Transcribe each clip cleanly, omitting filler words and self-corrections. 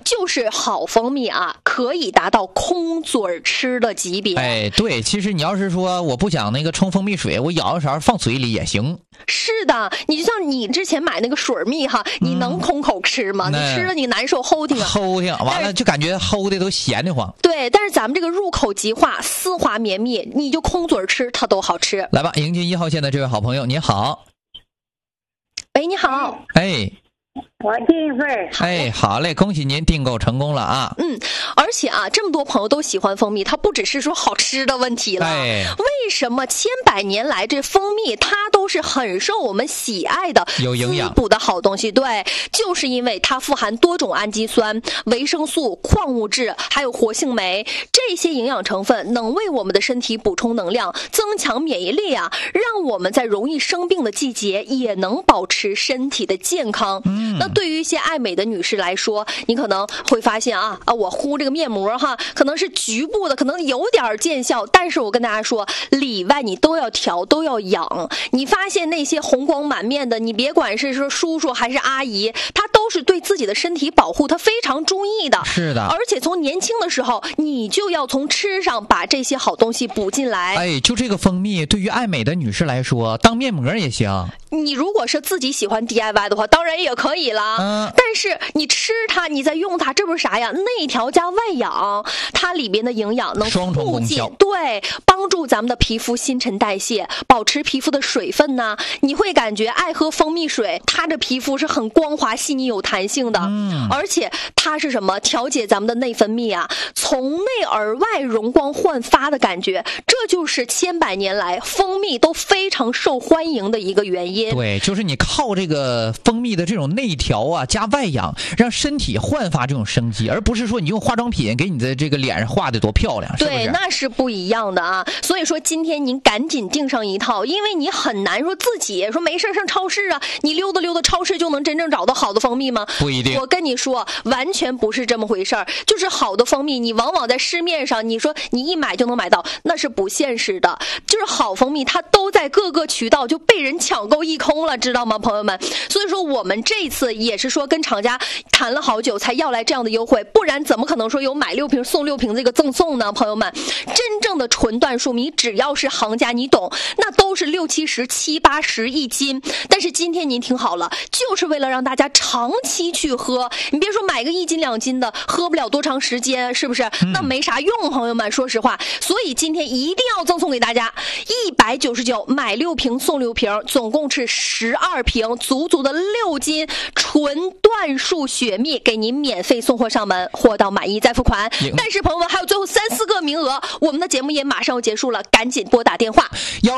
就是好蜂蜜啊，可以达到空嘴吃的级别。 哎，对，其实你要是说我不想那个冲蜂蜜水，我舀一勺放嘴里也行。 是的，你就像你之前买那个水蜜哈，你能空口吃吗？你吃了你难受齁挺啊， 齁挺，完了就感觉齁的都咸得慌。 对，但是咱们这个入口即化，丝滑绵密，你就空嘴吃它都好吃。 来吧，迎接1号线的这位好朋友，你好。 喂，你好。 哎， 我订一份。 哎，好嘞，恭喜您订购成功了啊！ 而且啊，这么多朋友都喜欢蜂蜜，它不只是说好吃的问题了。 哎， 为什么千百年来这蜂蜜它都是很受我们喜爱的、 有营养滋补的好东西？对，就是因为它富含多种氨基酸、维生素、矿物质，还有活性酶，这些营养成分能为我们的身体补充能量，增强免疫力啊，让我们在容易生病的季节也能保持身体的健康。那对于一些爱美的女士来说，你可能会发现我敷这个面膜哈，可能是局部的，可能有点见效，但是我跟大家说，里外你都要调，都要养。你发现那些红光满面的，你别管是说叔叔还是阿姨，他都是对自己的身体保护，他非常注意的。 是的， 而且从年轻的时候，你就要从吃上把这些好东西补进来。 哎，就这个蜂蜜，对于爱美的女士来说，当面膜也行。 你如果是自己喜欢 DIY 的话，当然也可以啦。但是你吃它，你再用它，这不是啥呀？内调加外养，它里边的营养能双重促进， 功效， 对，帮助咱们的皮肤新陈代谢，保持皮肤的水分呐。你会感觉爱喝蜂蜜水，它的皮肤是很光滑、细腻、有弹性的。而且它是什么？调节咱们的内分泌啊，从内而外容光焕发的感觉，这就是千百年来蜂蜜都非常受欢迎的一个原因。 对，就是你靠这个蜂蜜的这种内调啊，加外养，让身体焕发这种生机，而不是说你用化妆品给你的这个脸上画的多漂亮，是不是？ 对，那是不一样的啊。所以说今天您赶紧订上一套，因为你很难说自己说没事上超市啊，你溜达溜达超市就能真正找到好的蜂蜜吗？ 不一定。 我跟你说，完全不是这么回事儿。就是好的蜂蜜，你往往在市面上，你说你一买就能买到，那是不现实的。就是好蜂蜜，它都在各个渠道就被人抢购一空了，知道吗，朋友们？所以说我们这次也是说跟厂家谈了好久才要来这样的优惠，不然怎么可能说有买6瓶送6瓶这个赠送呢？朋友们，真正的纯椴树蜜，只要是行家你懂，那都是60、70、70、80一斤。但是今天您听好了，就是为了让大家长期去喝，你别说买个1斤2斤的，喝不了多长时间，是不是？那没啥用，朋友们，说实话。所以今天一定要赠送给大家199买6瓶送6瓶，总共是12瓶，足足的6斤纯椴树雪蜜给您免费送货上门，货到满意再付款。但是朋友们，还有最后3、4个名额，我们的节目也马上要结束了，赶紧拨打电话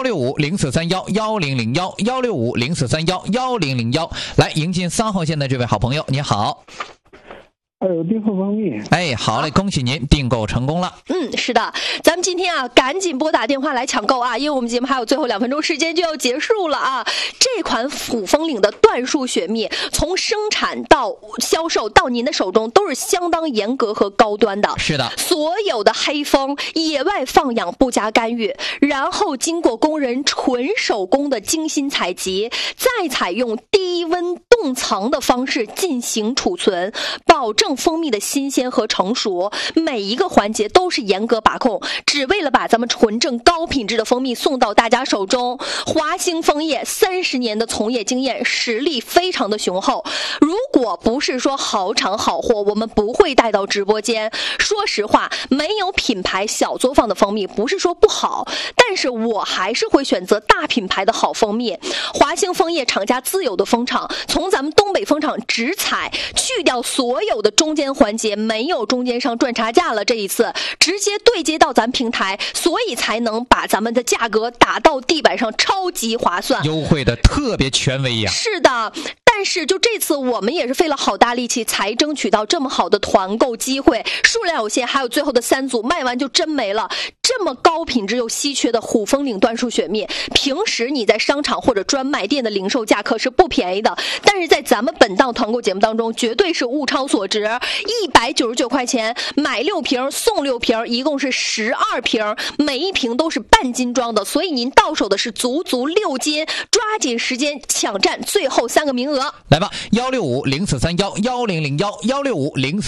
165-0431-1001，165-0431-1001，来迎接3号线的这位好朋友，你好。 有订购蜂蜜。 哎，好嘞，恭喜您订购成功了。 是的，咱们今天啊，赶紧拨打电话来抢购啊，因为我们节目还有最后2分钟时间就要结束了啊。这款虎风岭的椴树雪蜜，从生产到销售到您的手中都是相当严格和高端的。 是的， 所有的黑蜂野外放养不加干预，然后经过工人纯手工的精心采集，再采用低温冻藏的方式进行储存，保证蜂蜜的新鲜和成熟，每一个环节都是严格把控，只为了把咱们纯正高品质的蜂蜜送到大家手中。华兴枫叶30年的从业经验，实力非常的雄厚。如果不是说好厂好货，我们不会带到直播间。说实话，没有品牌小作坊的蜂蜜不是说不好，但是我还是会选择大品牌的好蜂蜜。华兴枫叶厂家自有的蜂场，从咱们东北蜂场直采，去掉所有的中间环节，没有中间商赚差价了，这一次直接对接到咱平台，所以才能把咱们的价格打到地板上，超级划算， 优惠的特别权威呀。 是的，但是就这次我们也是费了好大力气才争取到这么好的团购机会，数量有限，还有最后的3组卖完就真没了。这么高品质又稀缺的虎风岭椴树雪蜜，平时你在商场或者专卖店的零售价可是不便宜的，但是在咱们本档团购节目当中绝对是物超所值，199块钱买6瓶送6瓶，一共是12瓶，每一瓶都是半斤装的，所以您到手的是足足6斤，抓紧时间抢占最后3个名额。 来吧，165-0431-1001，165-04